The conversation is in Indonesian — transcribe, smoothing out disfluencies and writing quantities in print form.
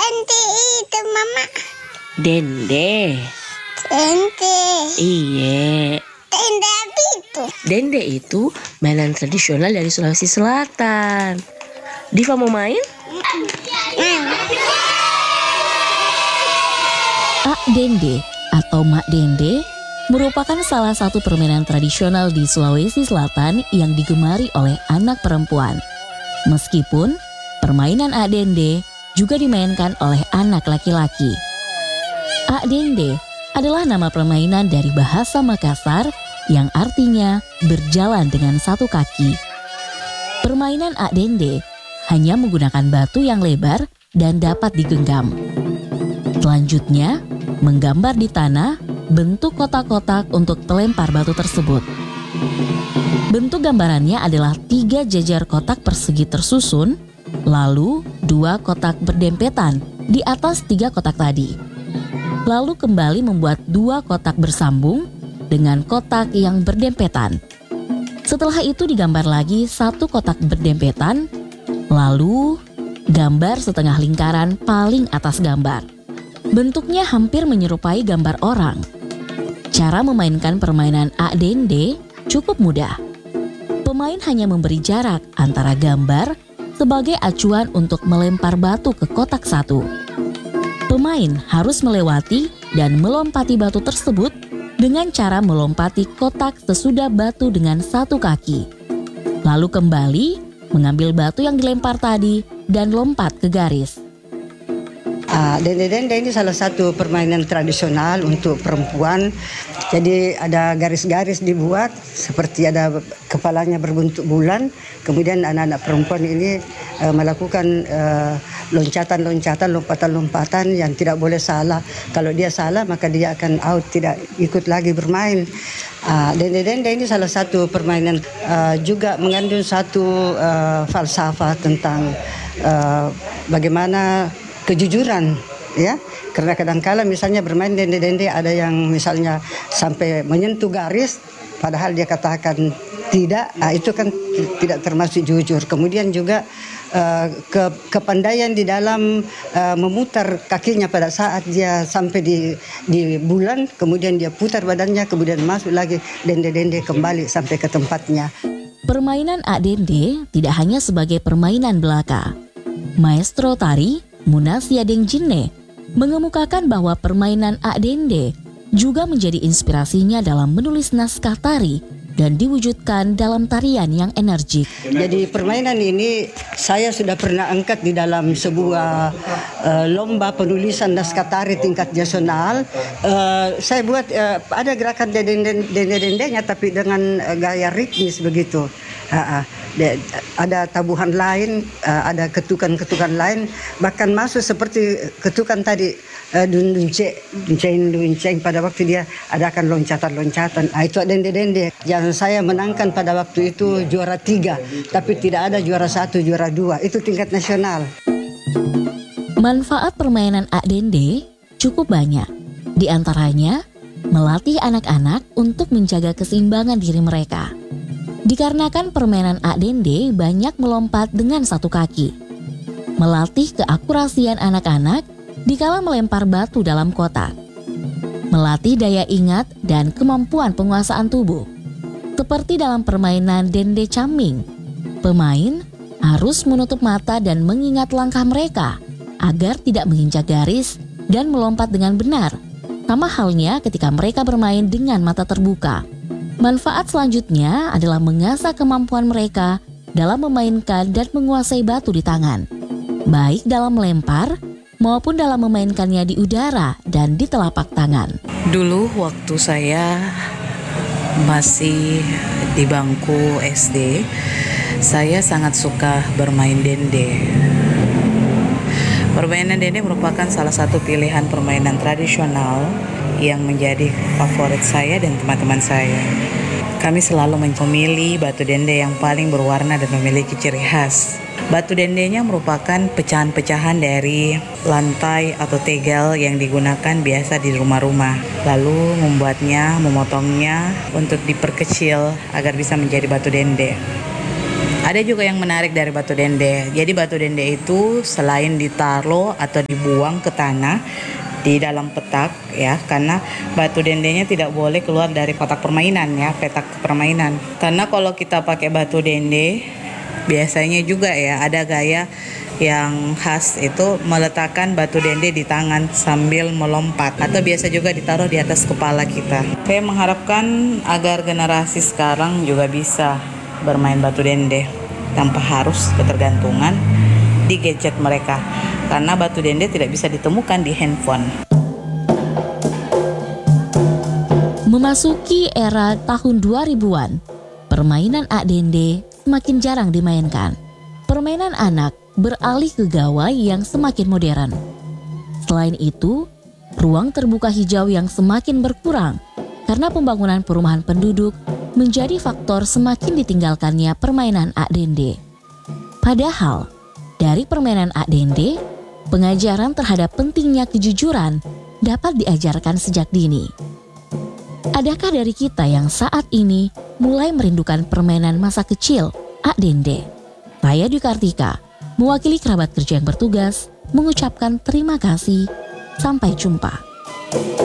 Dende itu mama. Dende. Dende. Iya. Dende apa itu? Dende itu mainan tradisional dari Sulawesi Selatan. Diva mau main? Ak Dende atau Mak Dende merupakan salah satu permainan tradisional di Sulawesi Selatan yang digemari oleh anak perempuan. Meskipun permainan Ak Dende juga dimainkan oleh anak laki-laki. Ak Dende adalah nama permainan dari bahasa Makassar yang artinya berjalan dengan satu kaki. Permainan Ak Dende hanya menggunakan batu yang lebar dan dapat digenggam. Selanjutnya, menggambar di tanah bentuk kotak-kotak untuk melempar batu tersebut. Bentuk gambarannya adalah 3 jajar kotak persegi tersusun, lalu 2 kotak berdempetan di atas 3 kotak tadi. Lalu kembali membuat 2 kotak bersambung dengan kotak yang berdempetan. Setelah itu digambar lagi 1 kotak berdempetan, lalu gambar setengah lingkaran paling atas gambar. Bentuknya hampir menyerupai gambar orang. Cara memainkan permainan Ak Dende cukup mudah. Pemain hanya memberi jarak antara gambar sebagai acuan untuk melempar batu ke kotak satu. Pemain harus melewati dan melompati batu tersebut dengan cara melompati kotak sesudah batu dengan 1 kaki. Lalu kembali mengambil batu yang dilempar tadi dan lompat ke garis. Dende-dende ini salah satu permainan tradisional untuk perempuan. Jadi ada garis-garis dibuat seperti ada kepalanya berbentuk bulan. Kemudian anak-anak perempuan ini melakukan loncatan-loncatan, lompatan-lompatan yang tidak boleh salah. Kalau dia salah maka dia akan out, tidak ikut lagi bermain. Dende-dende ini salah satu permainan juga mengandung satu falsafah tentang bagaimana kejujuran, ya, karena kadang-kala misalnya bermain dende-dende ada yang misalnya sampai menyentuh garis padahal dia katakan tidak, itu kan tidak termasuk jujur. Kemudian juga kepandaian di dalam memutar kakinya pada saat dia sampai di bulan, kemudian dia putar badannya, kemudian masuk lagi dende-dende kembali sampai ke tempatnya. Permainan Ak Dende tidak hanya sebagai permainan belaka. Maestro tari Munasiadeng Jinne mengemukakan bahwa permainan Ak Dende juga menjadi inspirasinya dalam menulis naskah tari dan diwujudkan dalam tarian yang energik. Jadi permainan ini saya sudah pernah angkat di dalam sebuah lomba penulisan naskah tari tingkat nasional. Saya buat ada gerakan dende-dendenya tapi dengan gaya ritmis begitu. Ada tabuhan lain, ada ketukan-ketukan lain, bahkan masuk seperti ketukan tadi dunceng pada waktu dia adakan loncatan-loncatan. Itu dende-dende yang saya menangkan pada waktu itu juara 3, tapi tidak ada juara 1, juara 2, itu tingkat nasional. Manfaat permainan Ak Dende cukup banyak. Di antaranya, melatih anak-anak untuk menjaga keseimbangan diri mereka. Dikarenakan permainan Ak Dende banyak melompat dengan 1 kaki. Melatih keakurasian anak-anak dikala melempar batu dalam kotak. Melatih daya ingat dan kemampuan penguasaan tubuh. Seperti dalam permainan Dende Caming, pemain harus menutup mata dan mengingat langkah mereka agar tidak menginjak garis dan melompat dengan benar. Sama halnya ketika mereka bermain dengan mata terbuka. Manfaat selanjutnya adalah mengasah kemampuan mereka dalam memainkan dan menguasai batu di tangan, baik dalam melempar maupun dalam memainkannya di udara dan di telapak tangan. Dulu waktu saya masih di bangku SD, saya sangat suka bermain dende. Permainan dende merupakan salah satu pilihan permainan tradisional yang menjadi favorit saya dan teman-teman saya. Kami selalu memilih batu dende yang paling berwarna dan memiliki ciri khas. Batu dendenya merupakan pecahan-pecahan dari lantai atau tegel yang digunakan biasa di rumah-rumah. Lalu memotongnya untuk diperkecil agar bisa menjadi batu dende. Ada juga yang menarik dari batu dende. Jadi batu dende itu selain ditaruh atau dibuang ke tanah di dalam petak ya, karena batu dendenya tidak boleh keluar dari kotak permainan ya, petak permainan. Karena kalau kita pakai batu dende biasanya juga ya ada gaya yang khas itu meletakkan batu dende di tangan sambil melompat, atau biasa juga ditaruh di atas kepala kita. Saya mengharapkan agar generasi sekarang juga bisa bermain batu dende tanpa harus ketergantungan di gadget mereka, karena batu dende tidak bisa ditemukan di handphone. Memasuki era tahun 2000-an, permainan ak dende semakin jarang dimainkan. Permainan anak beralih ke gawai yang semakin modern. Selain itu, ruang terbuka hijau yang semakin berkurang karena pembangunan perumahan penduduk menjadi faktor semakin ditinggalkannya permainan ak dende. Padahal, dari permainan ak dende, pengajaran terhadap pentingnya kejujuran dapat diajarkan sejak dini. Adakah dari kita yang saat ini mulai merindukan permainan masa kecil ak dende? Saya Dwi Kartika, mewakili kerabat kerja yang bertugas, mengucapkan terima kasih. Sampai jumpa.